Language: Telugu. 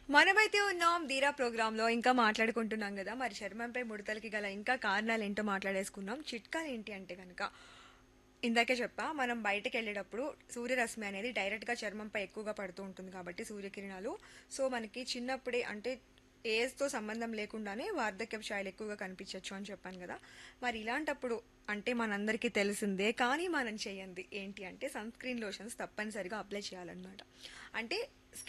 మనమైతే ఉన్నాం ధీరా ప్రోగ్రాంలో ఇంకా మాట్లాడుకుంటున్నాం కదా మరి చర్మంపై ముడతలకి గల ఇంకా కారణాలు ఏంటో మాట్లాడేసుకున్నాం చిట్కాలు ఏంటి అంటే కనుక ఇందాకే చెప్పా మనం బయటకు వెళ్ళేటప్పుడు సూర్యరశ్మి అనేది డైరెక్ట్గా చర్మంపై ఎక్కువగా పడుతూ ఉంటుంది కాబట్టి సూర్యకిరణాలు సో మనకి చిన్నప్పుడే అంటే ఏజ్తో సంబంధం లేకుండానే వార్ధక్యపు ఛాయలు ఎక్కువగా కనిపించవచ్చు అని చెప్పాను కదా మరి ఇలాంటప్పుడు అంటే మనందరికీ తెలిసిందే కానీ మనం చేయండి ఏంటి అంటే సన్ స్క్రీన్ లోషన్స్ తప్పనిసరిగా అప్లై చేయాలన్నమాట అంటే